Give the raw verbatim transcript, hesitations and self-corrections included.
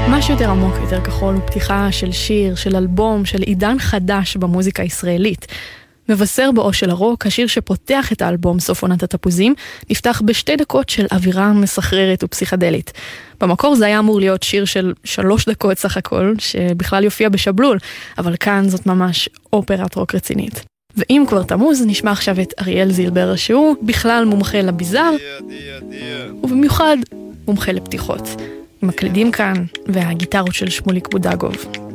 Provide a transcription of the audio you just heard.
משהו יותר עמוק, יותר כחול, הוא פתיחה של שיר, של אלבום, של עידן חדש במוזיקה הישראלית. מבשר באו של הרוק, השיר שפותח את האלבום סוף עונת התפוזים, נפתח בשתי דקות של אווירה מסחררת ופסיכדלית. במקור זה היה אמור להיות שיר של שלוש דקות סך הכל, שבכלל יופיע בשבלול, אבל כאן זאת ממש אופרת רוק רצינית. ואם כבר תמוז, נשמע עכשיו את אריאל זילבר, שהוא בכלל מומחה לביזר, ובמיוחד מומחה לפתיחות. עם הקלידים כאן והגיטרות של שמוליק בודגוב.